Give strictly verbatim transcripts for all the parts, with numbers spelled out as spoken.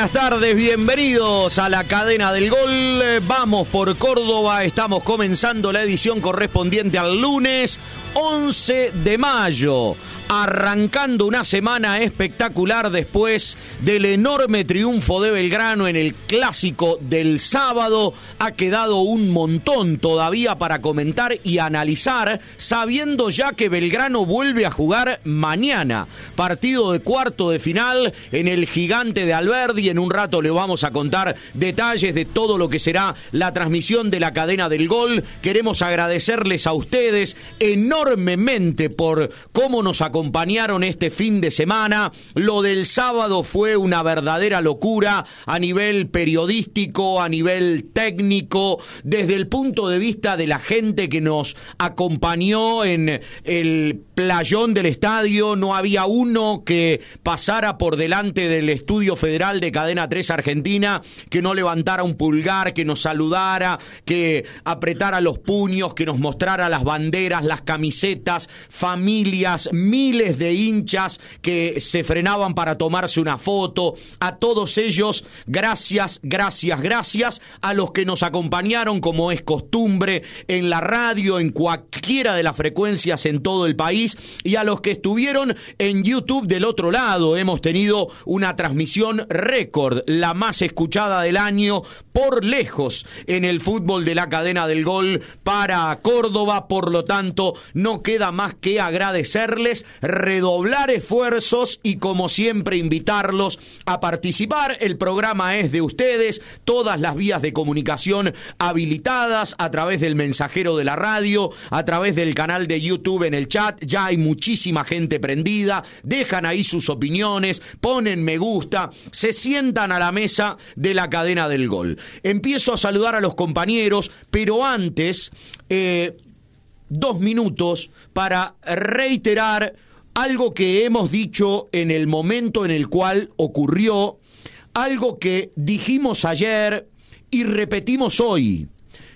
buenas tardes, bienvenidos a la cadena del gol. Vamos por Córdoba, estamos comenzando la edición correspondiente al lunes once de mayo. Arrancando una semana espectacular después del enorme triunfo de Belgrano en el clásico del sábado. Ha quedado un montón todavía para comentar y analizar, sabiendo ya que Belgrano vuelve a jugar mañana. Partido de cuarto de final en el Gigante de Alberdi. En un rato le vamos a contar detalles de todo lo que será la transmisión de la cadena del gol. Queremos agradecerles a ustedes enormemente por cómo nos acompañaron acompañaron este fin de semana. Lo del sábado fue una verdadera locura a nivel periodístico, a nivel técnico, desde el punto de vista de la gente que nos acompañó en el playón del estadio. No había uno que pasara por delante del Estudio Federal de Cadena tres Argentina que no levantara un pulgar, que nos saludara, que apretara los puños, que nos mostrara las banderas, las camisetas, familias, miles de hinchas que se frenaban para tomarse una foto. A todos ellos, gracias, gracias, gracias. A los que nos acompañaron, como es costumbre, en la radio, en cualquiera de las frecuencias en todo el país, y a los que estuvieron en YouTube del otro lado. Hemos tenido una transmisión récord, la más escuchada del año por lejos en el fútbol de la cadena del gol para Córdoba. Por lo tanto, no queda más que agradecerles, redoblar esfuerzos y, como siempre, invitarlos a participar. El programa es de ustedes, todas las vías de comunicación habilitadas a través del mensajero de la radio, a través del canal de YouTube en el chat. Ya hay muchísima gente prendida, dejan ahí sus opiniones, ponen me gusta, se sientan a la mesa de la cadena del gol. Empiezo a saludar a los compañeros, pero antes, eh, dos minutos para reiterar algo que hemos dicho en el momento en el cual ocurrió, algo que dijimos ayer y repetimos hoy.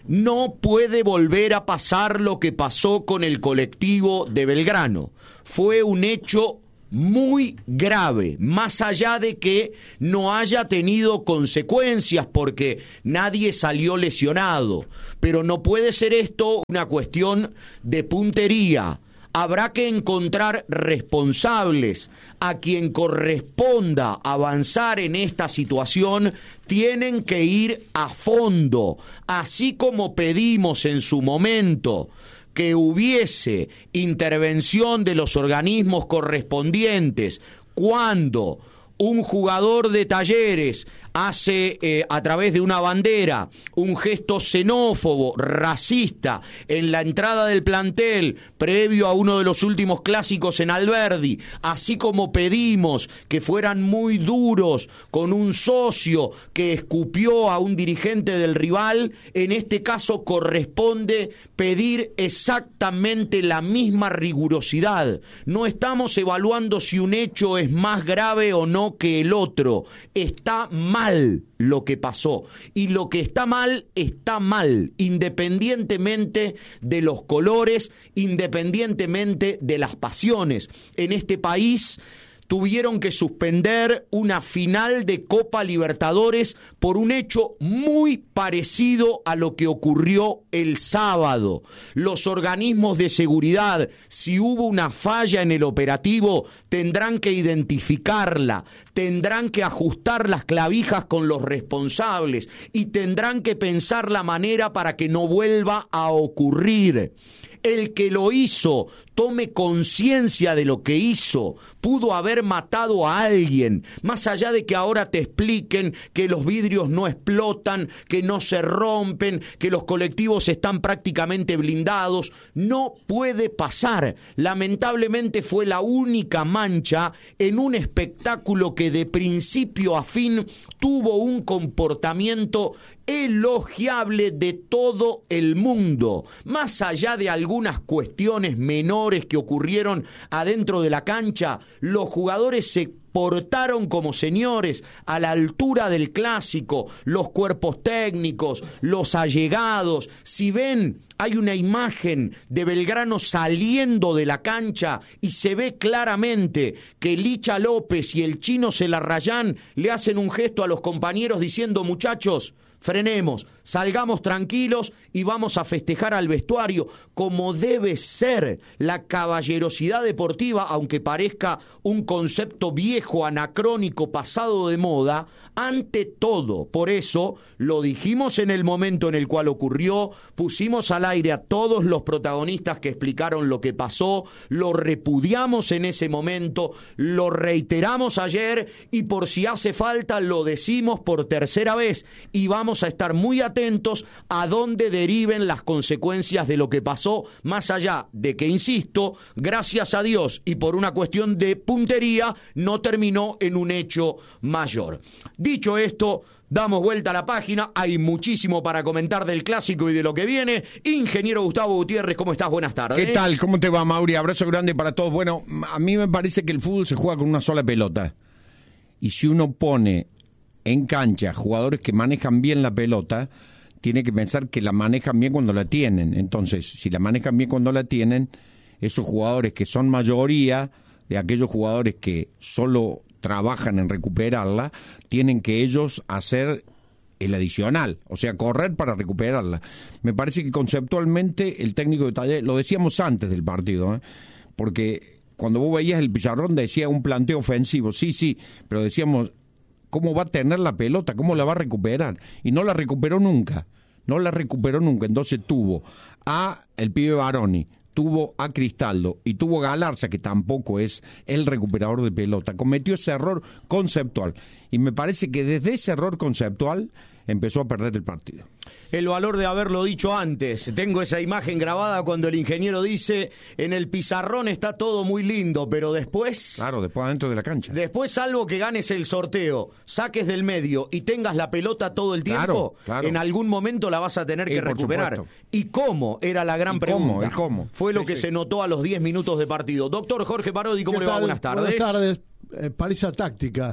No puede volver a pasar lo que pasó con el colectivo de Belgrano. Fue un hecho muy grave, más allá de que no haya tenido consecuencias porque nadie salió lesionado. Pero no puede ser esto una cuestión de puntería. Habrá que encontrar responsables. A quien corresponda avanzar en esta situación tienen que ir a fondo, así como pedimos en su momento que hubiese intervención de los organismos correspondientes cuando un jugador de Talleres hace eh, a través de una bandera un gesto xenófobo, racista, en la entrada del plantel previo a uno de los últimos clásicos en Alberdi, así como pedimos que fueran muy duros con un socio que escupió a un dirigente del rival. En este caso corresponde pedir exactamente la misma rigurosidad. No estamos evaluando si un hecho es más grave o no que el otro. Está mal lo que pasó, y lo que está mal, está mal, independientemente de los colores, independientemente de las pasiones. En este país tuvieron que suspender una final de Copa Libertadores por un hecho muy parecido a lo que ocurrió el sábado. Los organismos de seguridad, si hubo una falla en el operativo, tendrán que identificarla, tendrán que ajustar las clavijas con los responsables y tendrán que pensar la manera para que no vuelva a ocurrir. El que lo hizo tome conciencia de lo que hizo. Pudo haber matado a alguien, más allá de que ahora te expliquen que los vidrios no explotan, que no se rompen, que los colectivos están prácticamente blindados. No puede pasar. Lamentablemente fue la única mancha en un espectáculo que de principio a fin tuvo un comportamiento elogiable de todo el mundo. Más allá de algunas cuestiones menores que ocurrieron adentro de la cancha, los jugadores se portaron como señores a la altura del clásico, los cuerpos técnicos, los allegados. Si ven, hay una imagen de Belgrano saliendo de la cancha y se ve claramente que Licha López y el Chino Celarrayán le hacen un gesto a los compañeros diciendo: muchachos, frenemos, salgamos tranquilos y vamos a festejar al vestuario, como debe ser la caballerosidad deportiva, aunque parezca un concepto viejo, anacrónico, pasado de moda, ante todo. Por eso lo dijimos en el momento en el cual ocurrió, pusimos al aire a todos los protagonistas que explicaron lo que pasó, lo repudiamos en ese momento, lo reiteramos ayer y por si hace falta lo decimos por tercera vez, y vamos a estar muy atentos a dónde deriven las consecuencias de lo que pasó, más allá de que, insisto, gracias a Dios y por una cuestión de puntería, no terminó en un hecho mayor. Dicho esto, damos vuelta a la página, hay muchísimo para comentar del clásico y de lo que viene. Ingeniero Gustavo Gutiérrez, ¿cómo estás? Buenas tardes. ¿Qué tal? ¿Cómo te va, Mauri? Abrazo grande para todos. Bueno, a mí me parece que el fútbol se juega con una sola pelota. Y si uno pone en cancha jugadores que manejan bien la pelota, tiene que pensar que la manejan bien cuando la tienen. Entonces, si la manejan bien cuando la tienen, esos jugadores que son mayoría de aquellos jugadores que solo trabajan en recuperarla, tienen que ellos hacer el adicional, o sea, correr para recuperarla. Me parece que conceptualmente el técnico de Talleres, lo decíamos antes del partido, ¿eh? Porque cuando vos veías el pizarrón decía un planteo ofensivo, sí, sí, pero decíamos, ¿cómo va a tener la pelota? ¿Cómo la va a recuperar? Y no la recuperó nunca, no la recuperó nunca. Entonces tuvo a el pibe Baroni, tuvo a Cristaldo y tuvo a Galarza, que tampoco es el recuperador de pelota. Cometió ese error conceptual. Y me parece que desde ese error conceptual empezó a perder el partido. El valor de haberlo dicho antes. Tengo esa imagen grabada cuando el ingeniero dice: en el pizarrón está todo muy lindo, pero después... Claro, después adentro de la cancha. Después, salvo que ganes el sorteo, saques del medio y tengas la pelota todo el tiempo, claro, claro. En algún momento la vas a tener que y recuperar. ¿Y cómo? Era la gran ¿Y pregunta. Cómo, ¿Y cómo? Fue lo sí, que sí. se notó a los diez minutos de partido. Doctor Jorge Parodi, ¿cómo le va? Tal? Buenas tardes. Buenas tardes. Eh, paliza táctica.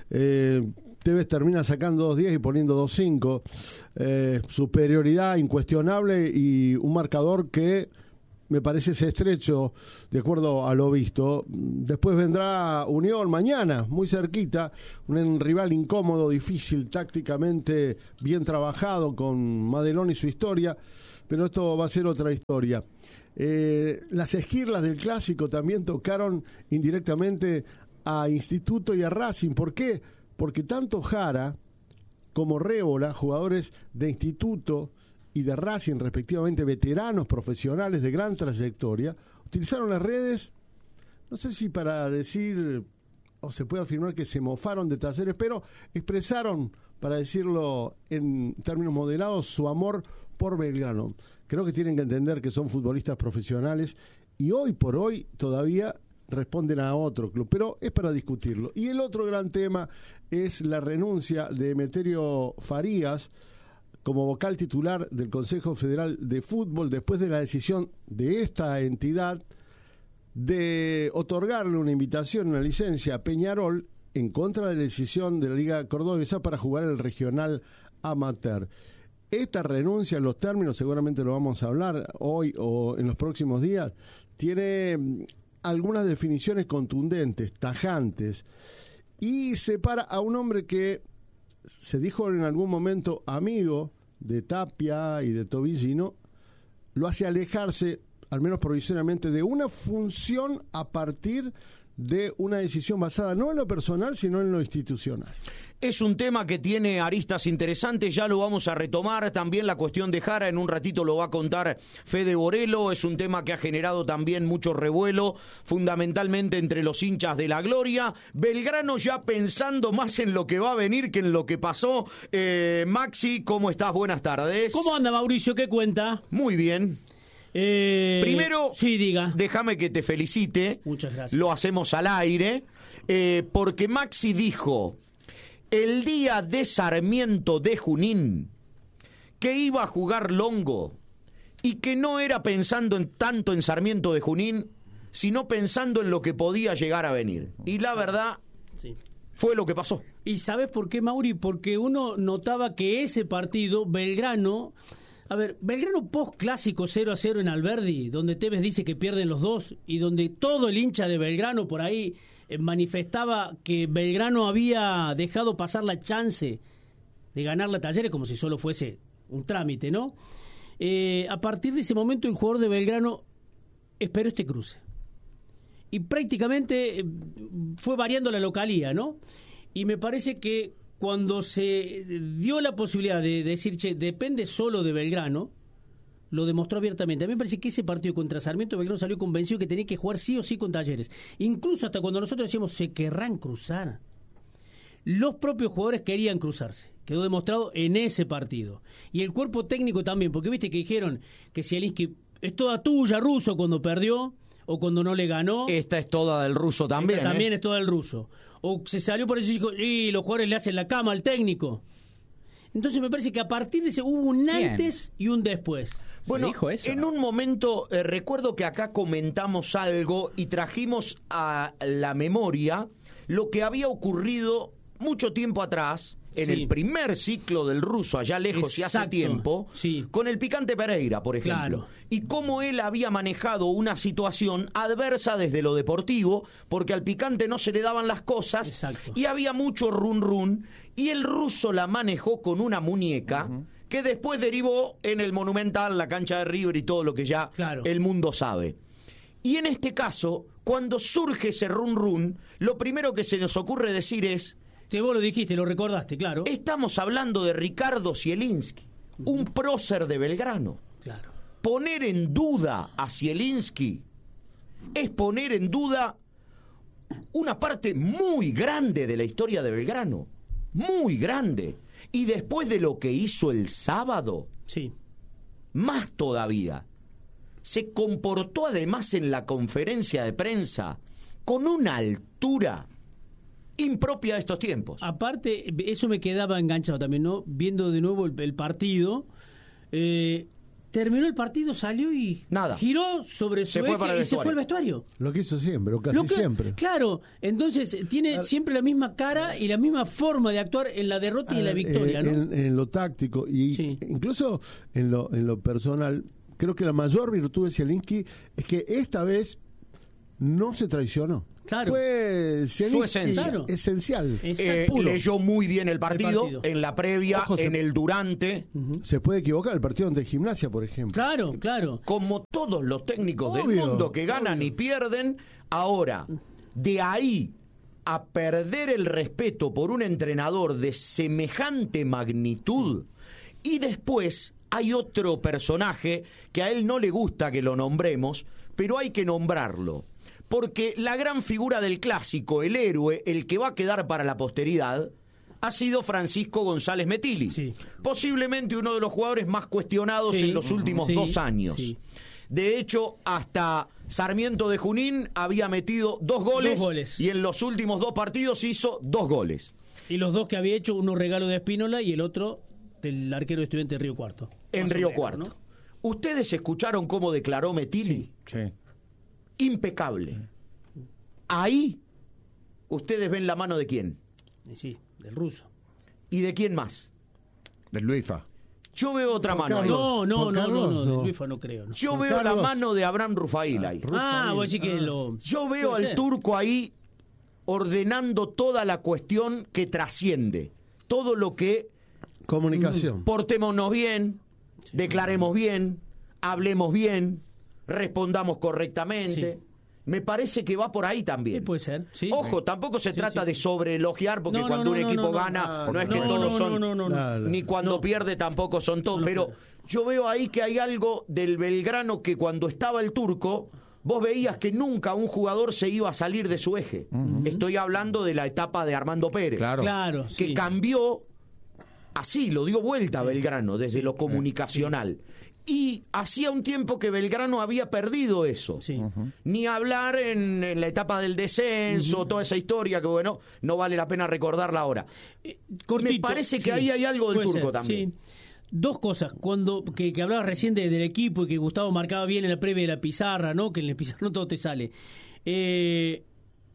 Eh, Tevez termina sacando dos diez y poniendo dos cinco. Eh, superioridad incuestionable y un marcador que me parece ese estrecho de acuerdo a lo visto. Después vendrá Unión mañana, muy cerquita, un rival incómodo, difícil, tácticamente bien trabajado, con Madelón y su historia, pero esto va a ser otra historia. Eh, las esquirlas del clásico también tocaron indirectamente a Instituto y a Racing. ¿Por qué? Porque tanto Jara como Rébola, jugadores de Instituto y de Racing, respectivamente, veteranos profesionales de gran trayectoria, utilizaron las redes, no sé si para decir, o se puede afirmar que se mofaron de Talleres, pero expresaron, para decirlo en términos moderados, su amor por Belgrano. Creo que tienen que entender que son futbolistas profesionales y hoy por hoy todavía responden a otro club, pero es para discutirlo. Y el otro gran tema es la renuncia de Emeterio Farías como vocal titular del Consejo Federal de Fútbol después de la decisión de esta entidad de otorgarle una invitación, una licencia a Peñarol en contra de la decisión de la Liga Cordobesa para jugar el regional amateur. Esta renuncia, en los términos, seguramente lo vamos a hablar hoy o en los próximos días, tiene algunas definiciones contundentes, tajantes, y separa a un hombre que se dijo en algún momento amigo de Tapia y de Tobillino, lo hace alejarse, al menos provisoriamente, de una función a partir de una decisión basada no en lo personal, sino en lo institucional. Es un tema que tiene aristas interesantes, ya lo vamos a retomar. También la cuestión de Jara, en un ratito lo va a contar Fede Borello. Es un tema que ha generado también mucho revuelo, fundamentalmente entre los hinchas de la Gloria. Belgrano ya pensando más en lo que va a venir que en lo que pasó. Eh, Maxi, ¿cómo estás? Buenas tardes. ¿Cómo anda, Mauricio? ¿Qué cuenta? Muy bien. Eh, Primero, sí, diga. Déjame que te felicite. Muchas gracias. Lo hacemos al aire, eh, porque Maxi dijo el día de Sarmiento de Junín que iba a jugar Longo y que no era pensando en tanto en Sarmiento de Junín, sino pensando en lo que podía llegar a venir. Y la verdad, Sí. fue lo que pasó. ¿Y sabes por qué, Mauri? Porque uno notaba que ese partido, Belgrano... A ver, Belgrano post-clásico cero a cero en Alberdi, donde Tevez dice que pierden los dos, y donde todo el hincha de Belgrano por ahí eh, manifestaba que Belgrano había dejado pasar la chance de ganar la Talleres como si solo fuese un trámite, ¿no? Eh, a partir de ese momento el jugador de Belgrano esperó este cruce. Y prácticamente eh, fue variando la localía, ¿no? Y me parece que cuando se dio la posibilidad de decir, che, depende solo de Belgrano, lo demostró abiertamente. A mí me parece que ese partido contra Sarmiento, Belgrano salió convencido que tenía que jugar sí o sí con Talleres. Incluso hasta cuando nosotros decíamos, se querrán cruzar. Los propios jugadores querían cruzarse. Quedó demostrado en ese partido. Y el cuerpo técnico también, porque viste que dijeron que Zielinski es toda tuya, Russo, cuando perdió o cuando no le ganó. Esta es toda del Russo también. Esta también ¿eh? es toda del Russo. O se salió por eso y dijo, y los jugadores le hacen la cama al técnico. Entonces me parece que a partir de ese hubo un antes y un después. Bueno, dijo eso? en un momento, eh, recuerdo que acá comentamos algo y trajimos a la memoria lo que había ocurrido mucho tiempo atrás, en Sí. el primer ciclo del Russo, allá lejos y hace Exacto. tiempo, Sí. con el Picante Pereira, por ejemplo. Claro. Y cómo él había manejado una situación adversa desde lo deportivo, porque al Picante no se le daban las cosas, Exacto. y había mucho run run, y el Russo la manejó con una muñeca, uh-huh, que después derivó en el Monumental, la cancha de River y todo lo que ya Claro. el mundo sabe. Y en este caso, cuando surge ese run run, lo primero que se nos ocurre decir es, Que vos lo dijiste, lo recordaste, claro. estamos hablando de Ricardo Zielinski, un prócer de Belgrano. Claro. Poner en duda a Zielinski es poner en duda una parte muy grande de la historia de Belgrano, muy grande. Y después de lo que hizo el sábado, Sí. más todavía. Se comportó además en la conferencia de prensa con una altura impropia de estos tiempos. Aparte, eso me quedaba enganchado también, ¿no? Viendo de nuevo el, el partido. Eh, terminó el partido, salió y Nada. giró sobre su Se fue eje para el y se vestuario. fue al vestuario. Lo que hizo siempre, o casi Lo que- siempre. Claro, entonces tiene siempre la misma cara y la misma forma de actuar en la derrota y en la Ah, victoria, eh, ¿no? En, en lo táctico y Sí. incluso en lo, en lo personal, creo que la mayor virtud de Zielinski es que esta vez no se traicionó. Claro. Fue Zielinski esencia. Claro. esencial. Es Eh, puro. leyó muy bien el partido, partido. en la previa, Ojo, se- en el durante, Se puede equivocar el partido ante Gimnasia, por ejemplo. Claro, claro. como todos los técnicos del Obvio, mundo que ganan obvio. y pierden. Ahora, de ahí a perder el respeto por un entrenador de semejante magnitud, y después hay otro personaje que a él no le gusta que lo nombremos, pero hay que nombrarlo. Porque la gran figura del clásico, el héroe, el que va a quedar para la posteridad, ha sido Francisco González Metilli. Sí. Posiblemente uno de los jugadores más cuestionados Sí. en los últimos Sí, dos años. sí. De hecho, hasta Sarmiento de Junín había metido dos goles, Dos goles. y en los últimos dos partidos hizo dos goles. Y los dos que había hecho, uno regalo de Espínola y el otro del arquero de Estudiante de Río Cuarto. En Más o Río menos, Cuarto. ¿no? ¿Ustedes escucharon cómo declaró Metilli? Sí. Impecable. Ahí, ustedes ven la mano de quién. Y sí, del ruso. ¿Y de quién más? Del Luifa. Yo veo otra mano ahí. Carlos. No, no, Juan no, Carlos, no, no, no. de Luifa no creo. No. Yo Juan veo la Carlos. mano de Abraham Rufail ahí. Ah, vos decís que lo... Yo veo puede al ser. turco ahí ordenando toda la cuestión que trasciende. Todo lo que Comunicación. portémonos bien, declaremos bien, hablemos bien, respondamos correctamente. Sí. Me parece que va por ahí Sí, también. puede ser. Sí. Ojo, tampoco se Sí, trata sí, de sí. sobreelogiar, porque No, no, cuando no, un no, equipo no, no. gana, no, No, es que no, todos no, son, no, no, no, no. Nada. ni cuando No. pierde tampoco son todos, No, pero claro. yo veo ahí que hay algo del Belgrano que cuando estaba el turco, vos veías que nunca un jugador se iba a salir de su eje. Estoy hablando de la etapa de Armando Pérez, Claro. Claro, que sí. cambió así, lo dio vuelta a Belgrano desde lo comunicacional. Y hacía un tiempo que Belgrano había perdido eso. Sí. Ni hablar en, en la etapa del descenso, toda esa historia que, bueno, no vale la pena recordarla ahora. Eh, cortito, Me parece que sí, ahí hay algo del puede turco ser, también. sí. Dos cosas, cuando que, que hablabas recién de- del equipo y que Gustavo marcaba bien en la previa de la pizarra, ¿no? Que en la pizarra no todo te sale. Eh,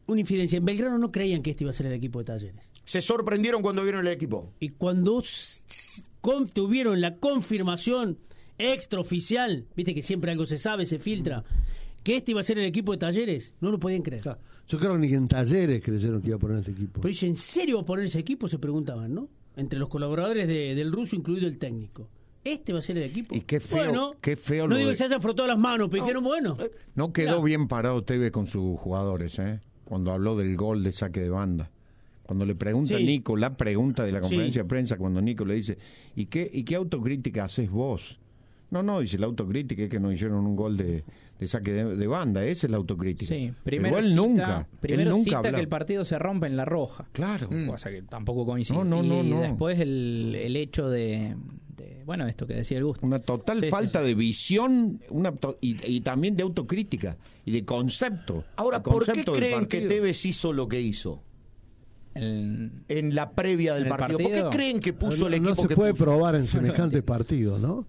una infidencia. En Belgrano no creían que este iba a ser el equipo de Talleres. Se sorprendieron cuando vieron el equipo. Y cuando s- s- con- tuvieron la confirmación extraoficial, viste que siempre algo se sabe, se filtra, que este iba a ser el equipo de Talleres, no lo podían creer. Claro, yo creo que ni en Talleres creyeron que iba a poner este equipo. Pero dice, ¿en serio va a poner ese equipo? Se preguntaban, ¿no? Entre los colaboradores de- del ruso, incluido el técnico. ¿Este va a ser el equipo? Y qué feo, Bueno, qué feo no lo digo de- que se hayan frotado las manos, pero dijeron, bueno. No quedó Mirá. bien parado Tevez con sus jugadores, ¿eh? Cuando habló del gol de saque de banda. Cuando le pregunta a Sí. Nico, la pregunta de la conferencia Sí. de prensa, cuando Nico le dice, ¿y qué, ¿y qué autocrítica haces vos? No, no, dice, la autocrítica es que nos hicieron un gol de, de saque de, de banda, esa es la autocrítica. Sí, primero Pero él cita, nunca, primero él nunca cita habla. que el partido se rompe en la roja. Claro. Cosa que tampoco coincide. No, no, no, y no. después el, el hecho de, de, bueno, esto que decía el Gusto. Una total Sí, sí, falta sí. de visión una to- y, y también de autocrítica y de concepto. Ahora, El ¿por qué concepto del creen que partido. Tevez hizo lo que hizo El- en la previa del ¿En el partido? partido? ¿Por qué creen que puso no, el equipo no se que puede puso? probar en semejante partido, ¿no?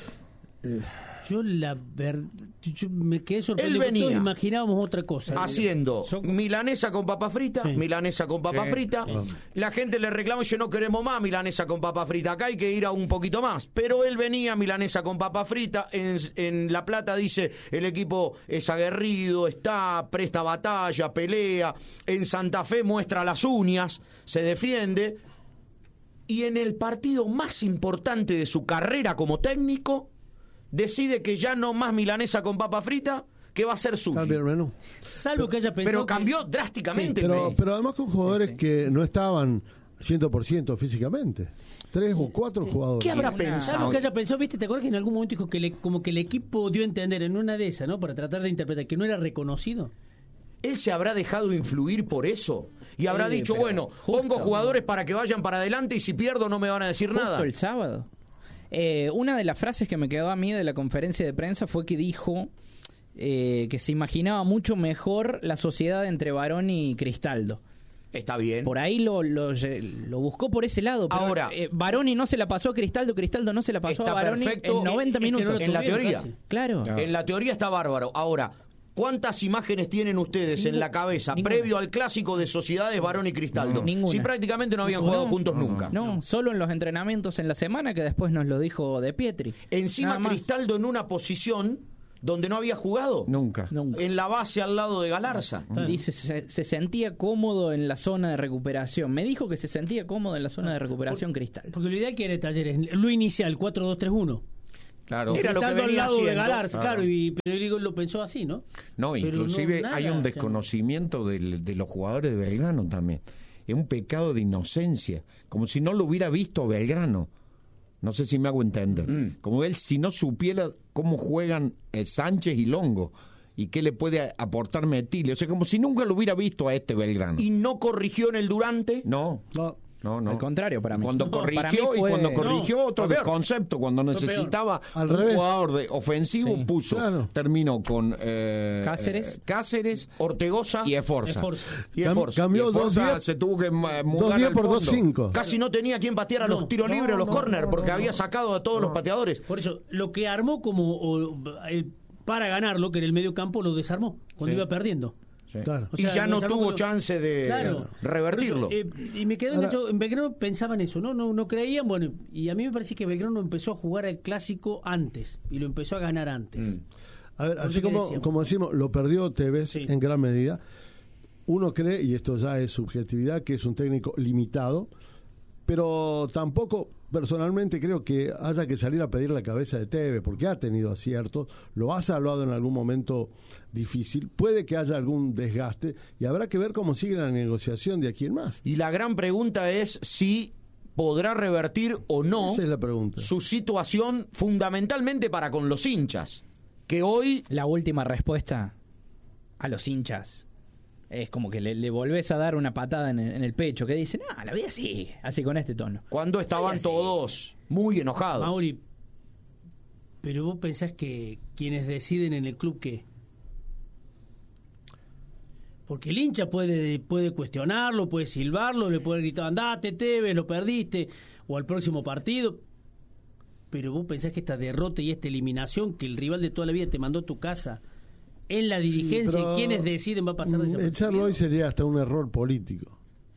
Yo la verdad, yo me quedé Él sorprendido. porque venía todos imaginábamos otra cosa. Haciendo Son- milanesa con papa frita, Sí. milanesa con papa Sí. frita. La gente le reclama, yo no queremos más milanesa con papa frita, acá hay que ir a un poquito más. Pero él venía milanesa con papa frita. En, en La Plata dice, el equipo es aguerrido, está, presta batalla, pelea. En Santa Fe muestra las uñas, se defiende. Y en el partido más importante de su carrera como técnico, decide que ya no más milanesa con papa frita, que va a ser suyo. Cambia el menú. Salvo que haya pensado Pero que- cambió drásticamente el Pero, menú. pero además con jugadores Sí, sí. que no estaban cien por ciento físicamente. Tres o cuatro jugadores. ¿Qué habrá Una- pensado? Salvo que haya pensado, viste, ¿te acuerdas que en algún momento dijo que le- como que el equipo dio a entender en una de esas, ¿no? Para tratar de interpretar que no era reconocido. Él se habrá dejado influir por eso y habrá Sí, dicho, pero bueno, justo- pongo jugadores para que vayan para adelante y si pierdo no me van a decir Justo nada. el sábado. Eh, una de las frases que me quedó a mí de la conferencia de prensa fue que dijo eh, que se imaginaba mucho mejor la sociedad entre Varón y Cristaldo. Está bien. Por ahí lo, lo, lo buscó por ese lado. Pero, Ahora- eh, Baroni no se la pasó a Cristaldo, Cristaldo no se la pasó Está a Baroni perfecto. en noventa Es que no minutos. lo En la tuvieron teoría. casi. Claro. Claro. En la teoría está bárbaro. Ahora, ¿cuántas imágenes tienen ustedes en la cabeza Ninguna. previo al clásico de sociedades Varón y Cristaldo? Ninguna. Si prácticamente no habían No, jugado juntos nunca. No, solo en los entrenamientos en la semana, que después nos lo dijo De Pietri. Encima Nada más. Cristaldo en una posición donde no había jugado. Nunca. Nunca. En la base al lado de Galarza. Dice, se, se sentía cómodo en la zona de recuperación. Me dijo que se sentía cómodo en la zona de recuperación Cristal. Porque lo ideal que era de Talleres, lo inicial, cuatro dos tres uno. Claro. Era lo que Cristaldo al venía lado de haciendo. Galarza, Claro. claro, y, pero él digo, lo pensó así, ¿no? No, Pero inclusive no, hay nada, un o sea, desconocimiento del- de los jugadores de Belgrano también. Es un pecado de inocencia, como si no lo hubiera visto a Belgrano. No sé si me hago entender. Mm. Como él, si no supiera cómo juegan eh, Sánchez y Longo y qué le puede a- aportar Metilio. O sea, como si nunca lo hubiera visto a este Belgrano. Y no corrigió en el durante. No, No, no, no. Al contrario, para mí. Cuando No, corrigió para mí y fue- cuando corrigió No, otro fue peor. concepto, cuando peor. necesitaba Al un revés. jugador de ofensivo, Sí. puso, Claro. terminó con eh, Cáceres. eh, Cáceres Ortegoza y Esforza. Esforza. y Cam- Esforza. cambió Y Esforza dos diez se tuvo que eh, mudar dos diez al por dos fondo. cinco. Casi no tenía quien pateara los No, tiros no, libres, los no, córner, no, porque no, había no. sacado a todos los pateadores. Por eso, lo que armó como o, el, para ganarlo, que era el medio campo, lo desarmó cuando Sí. iba perdiendo. Sí. claro. O Y sea, ya no desarmó tuvo con lo- chance de Claro. revertirlo. Por eso, eh, y me quedé Ahora- enganchado. En Belgrano pensaban eso, ¿no? ¿no? No creían, bueno, y a mí me parece que Belgrano empezó a jugar al clásico antes y lo empezó a ganar antes. Mm. A ver, Por así eso que como, decíamos. como decimos, lo perdió Tevez Sí. en gran medida. Uno cree, y esto ya es subjetividad, que es un técnico limitado, pero tampoco personalmente creo que haya que salir a pedir la cabeza de Tevez, porque ha tenido aciertos, lo ha salvado en algún momento difícil, puede que haya algún desgaste y habrá que ver cómo sigue la negociación de aquí en más. Y la gran pregunta es si podrá revertir o no Esa es la pregunta. su situación fundamentalmente para con los hinchas, que hoy La última respuesta a los hinchas es como que le, le volvés a dar una patada en el, en el pecho, que dicen, ah, la vida sigue, así con este tono. cuando estaban Ay, así. todos muy enojados. Mauri, pero vos pensás que quienes deciden en el club qué. Porque el hincha puede, puede cuestionarlo, puede silbarlo, le puede gritar, andate, Tevez, lo perdiste, o al próximo partido. Pero vos pensás que esta derrota y esta eliminación que el rival de toda la vida te mandó a tu casa en la dirigencia Sí, pero, y quienes deciden va a pasar desapercibido. Echarlo hoy sería hasta un error político.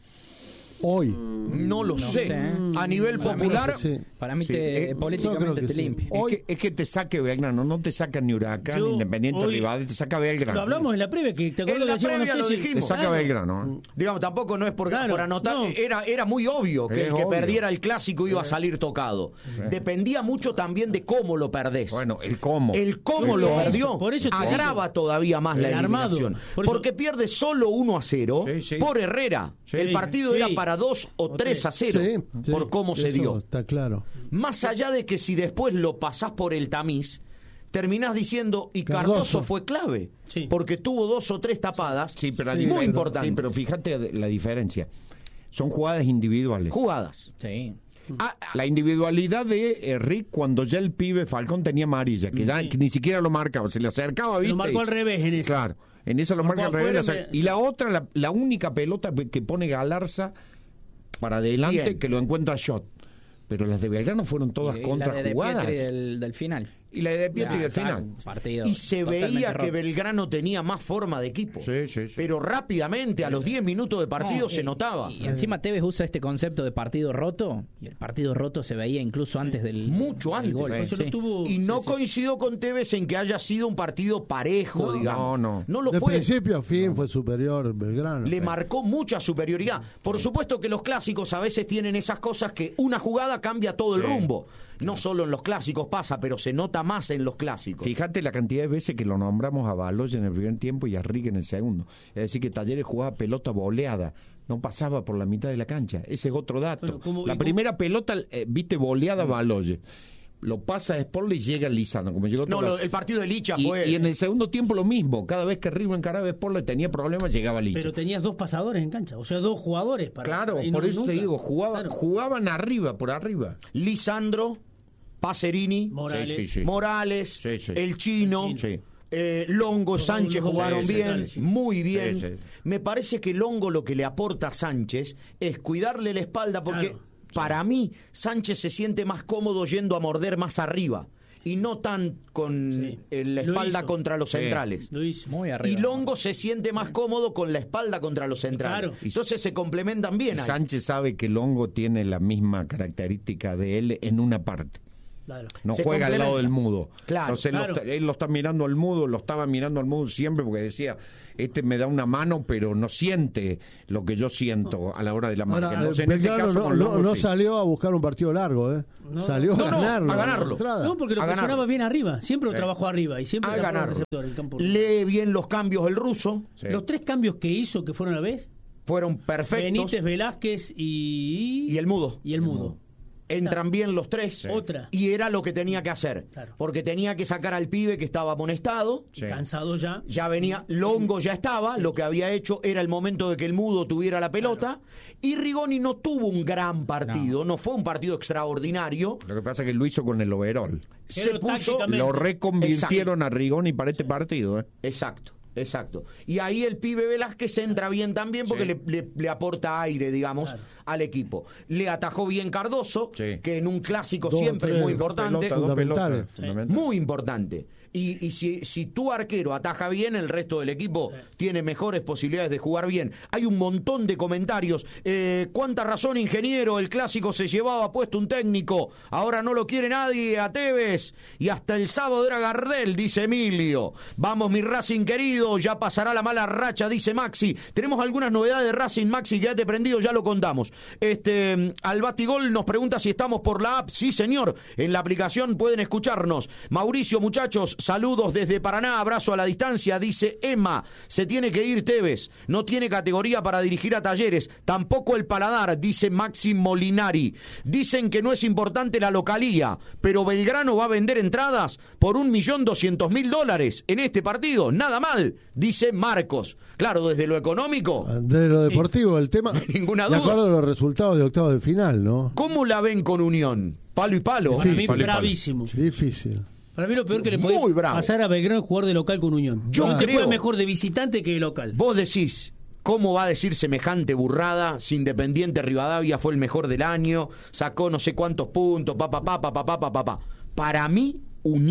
Hoy. No lo No sé. sé. A nivel Para mí- popular, Sí. Para mí Sí, te, eh, políticamente yo creo que te sí. limpia. Hoy- Es que, es que te saque Belgrano, no te saca ni Huracán, Yo, ni Independiente, hoy- Rivadavia, te saca Belgrano. Lo hablamos en la previa, que te acuerdas En la que decíamos, previa no lo sé si- dijimos. Te saca Claro. Belgrano. ¿eh? digamos, tampoco no es por, Claro, por anotar, no. era, era muy obvio que Es el que obvio. perdiera el clásico iba a salir tocado. Dependía mucho también de cómo lo perdés. Bueno, el cómo. El cómo Por lo eso, perdió por eso te agrava digo. todavía más la El armado. eliminación. Por eso- Porque pierde solo uno a cero Sí, sí. por Herrera. Sí. El partido Sí. era para dos o O tres a cero Sí, sí, por cómo se eso dio. Está claro. Más allá de que si después lo pasás por el tamiz, terminás diciendo, y Cardoso, Cardoso. fue clave. Sí. Porque tuvo dos o tres tapadas Sí, pero la Sí, diferencia- muy importantes. Sí, pero fíjate la diferencia. Son jugadas individuales. Jugadas. Sí. Ah, ah, La individualidad de eh, Rick cuando ya el pibe Falcón tenía amarilla, que ya Sí. que ni siquiera lo marcaba, se le acercaba, ¿viste? Lo marcó al revés en ese. Claro, en esa lo Marcó marca al revés. afuera, la- me- Y la otra, la, la única pelota que pone Galarza para adelante, Bien. que lo encuentra Shot. Pero las de Belgrano fueron todas Y- y contra la de De jugadas. Pietri del, del final. Y la de Pietri Ah, del exacto, final. partido y se totalmente veía roto. que Belgrano tenía más forma de equipo. Sí, sí, sí. Pero rápidamente, a los diez minutos de partido, No, se y- notaba. Y encima Tevez usa este concepto de partido roto, y el partido roto se veía incluso antes del Mucho del antes. gol. Por eso Sí. lo tuvo- Y no sí, sí. coincido con Tevez en que haya sido un partido parejo, No, digamos. no, no. lo De fue. principio a fin fue superior Belgrano. Le marcó mucha superioridad. Por supuesto que los clásicos a veces tienen esas cosas que una jugada cambia todo el Sí. rumbo. No solo en los clásicos pasa, pero se nota más en los clásicos. Fíjate la cantidad de veces que lo nombramos a Baloy en el primer tiempo y a Rick en el segundo. Es decir, que Talleres jugaba pelota boleada, no pasaba por la mitad de la cancha. Ese es otro dato. Bueno, como- la y primera pelota, eh, viste, boleada Baloy. Lo pasa a Sporle y llega Lizano, como llegó No, todo- lo- el partido de Licha y, fue... y en el segundo tiempo lo mismo. Cada vez que River encaraba a Sporle tenía problemas, llegaba Licha. Pero tenías dos pasadores en cancha, o sea, dos jugadores para. Claro, y por no- eso nunca. te digo, jugaban, Claro. jugaban arriba, por arriba. Lisandro, Pacerini, Morales. Sí, sí, sí. Morales, Sí, sí. el Chino, Sí. eh, Longo, Sánchez los jugaron sí, bien, sí, sí. muy bien. Sí, sí. Me parece que Longo lo que le aporta a Sánchez es cuidarle la espalda porque Claro. para mí Sánchez se siente más cómodo yendo a morder más arriba y no tan con Sí. eh, la Lo espalda hizo. contra los Sí. centrales. Lo hizo. Muy Y arriba. Longo se siente más cómodo con la espalda contra los centrales. Claro. Entonces se complementan bien ahí. Sánchez sabe que Longo tiene la misma característica de él en una parte. Claro. No Se juega al lado del complementa. mudo. Claro, Entonces él, claro. Lo está, él lo está mirando al mudo, lo estaba mirando al mudo siempre porque decía, este me da una mano, pero no siente lo que yo siento a la hora de la marca. Ahora, Entonces, eh, en este Belgrano caso no, con no- Longo no sí. salió a buscar un partido largo, ¿eh? No. Salió No, a no, ganarlo. a ganarlo. de entrada. No, porque lo A ganarlo. funcionaba bien arriba, siempre lo trabajó arriba y siempre A tapó el ganarlo. receptor en campo. Lee bien los cambios el ruso, Sí. Los tres cambios que hizo, que fueron a la vez, fueron perfectos. Benítez, Velázquez y... Y el mudo. Y el mudo. Entran bien los tres. Otra. Y era lo que tenía que hacer. Claro. Porque tenía que sacar al pibe que estaba amonestado. Sí. Cansado ya. Ya venía, Longo ya estaba, lo que había hecho era el momento de que el mudo tuviera la pelota. Y Rigoni no tuvo un gran partido, no, fue un partido extraordinario. Lo que pasa es que lo hizo con el overall. Se Pero puso. tácticamente- Lo reconvirtieron a Rigoni para este partido. ¿eh? Exacto, exacto. Y ahí el pibe Velázquez entra bien también porque Sí. le, le- le aporta aire, digamos, Claro. al equipo. Le atajó bien Cardoso, Sí. que en un clásico Dos, siempre es tres, muy dos importante. Pelota, dos Fundamentales. pelotas. Fundamental. Muy importante. Y, y si, si tu arquero ataja bien, el resto del equipo tiene mejores posibilidades de jugar bien. Hay un montón de comentarios. Eh, ¿Cuánta razón, ingeniero? El clásico se llevaba puesto un técnico. Ahora no lo quiere nadie a Tevez. Y hasta el sábado era Gardel, dice Emilio. Vamos, mi Racing querido. Ya pasará la mala racha, dice Maxi. Tenemos algunas novedades de Racing, Maxi. Quédate prendido, ya lo contamos. Este, al Batigol nos pregunta si estamos por la app. Sí, señor. En la aplicación pueden escucharnos. Mauricio, muchachos, saludos desde Paraná, abrazo a la distancia, dice Emma. Se tiene que ir Tevez, no tiene categoría para dirigir a Talleres, tampoco el paladar, dice Maxi Molinari. Dicen que no es importante la localía, pero Belgrano va a vender entradas por un millón doscientos mil dólares en este partido, nada mal, dice Marcos. Claro, desde lo económico, De lo deportivo, el tema. ninguna De duda. acuerdo a los resultados de octavos de final, ¿no? ¿Cómo la ven con Unión? Palo y palo. Para mí, Palo y palo. bravísimo. Difícil. Para mí lo peor que le Muy puede bravo. pasar a Belgrano es jugar de local con Unión. Yo no te creo- juega mejor de visitante que de local. Vos decís, ¿cómo va a decir semejante burrada si Independiente Rivadavia fue el mejor del año, sacó no sé cuántos puntos, pa, pa, pa, pa, pa, pa, pa, pa, pa? Para mí, Unión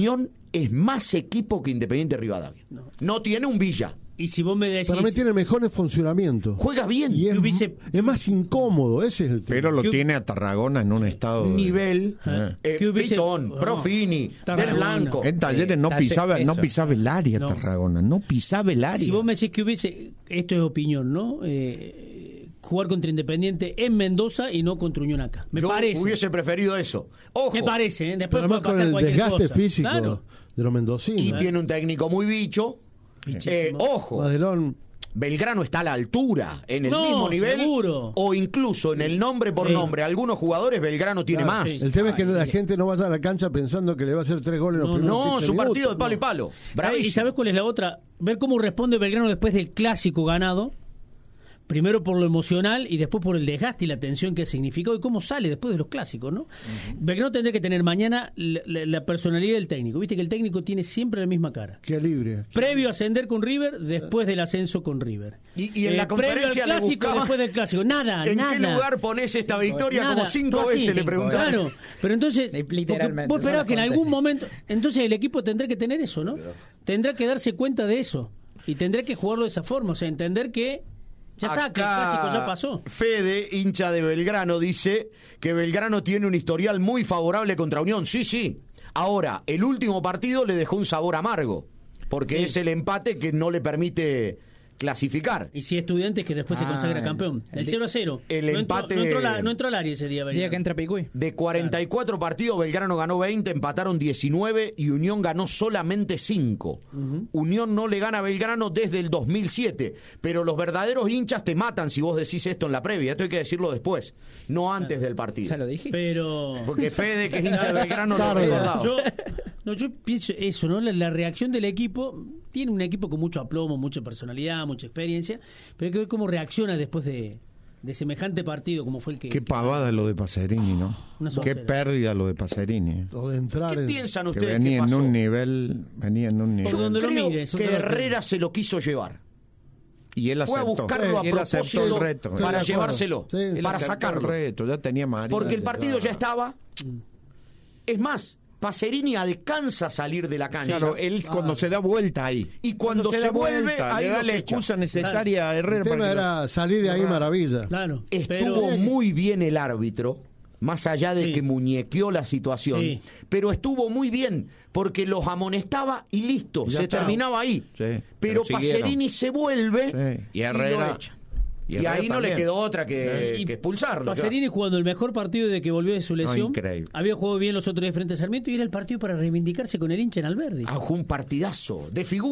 es más equipo que Independiente Rivadavia. No, no tiene un Villa. Y si vos me decís... Para mí tiene mejores funcionamientos. Juega bien. Y es, hubiese... es más incómodo, ese es el tema. Pero lo ¿Qué... tiene a Tarragona en un estado... De... Nivel, eh. eh, ¿Qué hubiese... Pitón, no. Profini, Del Blanco. En Talleres no Taller, pisaba, no eso. pisaba el área, No. Tarragona. No pisaba el área. Si vos me decís que hubiese... Esto es opinión, ¿no? Eh, jugar contra Independiente en Mendoza y no contra Unión acá. Me Yo parece. hubiese preferido eso. Ojo. Me parece, ¿eh? Después Pero además puede con pasar el cualquier desgaste cosa. físico Claro. de los mendocinos. Y ¿eh? tiene un técnico muy bicho. Eh, ojo. Madelón, Belgrano está a la altura, en el No, mismo nivel, seguro. o incluso en el nombre por Sí. nombre. Algunos jugadores Belgrano tiene claro, más. sí. el tema es que la gente no vaya a la cancha pensando que le va a hacer tres goles en los No, primeros No, quince su minutos. partido de palo y No. palo. ¿Y Bravísimo. sabes cuál es la otra? Ver cómo responde Belgrano después del clásico ganado. Primero por lo emocional y después por el desgaste y la tensión que ha significado y cómo sale después de los clásicos, ¿no? Uh-huh. Belgrano tendría que tener mañana la, la, la personalidad del técnico. Viste que el técnico tiene siempre la misma cara. Qué libre. Previo a ascender con River, después del ascenso con River. Y, y en la previo al conferencia le clásico, buscaba, después del clásico. Nada, ¿en nada. qué lugar pones esta victoria? Nada, Como cinco todo así. veces le preguntaron. Claro, pero entonces, Literalmente, vos esperabas que en solamente. algún momento, entonces el equipo tendrá que tener eso, ¿no? Tendrá que darse cuenta de eso y tendrá que jugarlo de esa forma, o sea, entender que ya está, que el clásico ya pasó. Fede, hincha de Belgrano, dice que Belgrano tiene un historial muy favorable contra Unión. Sí, sí. Ahora, el último partido le dejó un sabor amargo, porque Sí. es el empate que no le permite clasificar. Y si Estudiantes que después Ah, se consagra el- campeón. El el cero a cero. el no entró, empate- no entró, la- no entró al área ese día, El Belgrano. día que entra Picuy. De cuarenta y cuatro partidos, Belgrano ganó veinte, empataron diecinueve y Unión ganó solamente cinco. Uh-huh. Unión no le gana a Belgrano desde el dos mil siete, pero los verdaderos hinchas te matan si vos decís esto en la previa. Esto hay que decirlo después, no antes Claro. del partido. Ya lo dije. Pero... Porque Fede, que es hincha de Belgrano, lo Tarde. recordaba. Yo, no, yo pienso eso, ¿no? La, la reacción del equipo, tiene un equipo con mucho aplomo, mucha personalidad, mucha experiencia, pero hay que ver cómo reacciona después de, de semejante partido como fue el que... Qué pavada lo de Pacerini, ¿no? Una Qué soncera. pérdida lo de Pacerini. O de entrar ¿Qué en... piensan Que ustedes venía que en pasó? un nivel, venía en un nivel. Por Yo donde lo creo mires, que eso es lo que- Herrera se lo quiso llevar. Y él Fue a aceptó. buscarlo a Él aceptó propósito el reto. Estoy de para acuerdo. llevárselo, Sí. Él para aceptó sacarlo. el reto, ya tenía marido. Porque el partido ya Claro. estaba. Es más, Pacerini alcanza a salir de la cancha. Claro, él cuando se da vuelta ahí. Y cuando se da vuelve, vuelta, ahí le da los la echa. excusa necesaria a Herrera. El tema para que lo- era salir de ahí maravilla. Claro, Estuvo pero... muy bien el árbitro, más allá de Sí. que muñequeó la situación, Sí. pero estuvo muy bien, porque los amonestaba y listo, Ya se está. terminaba ahí. Sí, pero pero siguieron. Pacerini se vuelve Sí, y y, Herrera- lo echa. y Y, Herrera ahí no le también. quedó otra que, Y que expulsarlo. Pacerini jugando el mejor partido desde que volvió de su lesión. increíble. Había jugado bien los otros días frente a Sarmiento y era el partido para reivindicarse con el hincha en Alberdi. Ah, fue un partidazo de figura.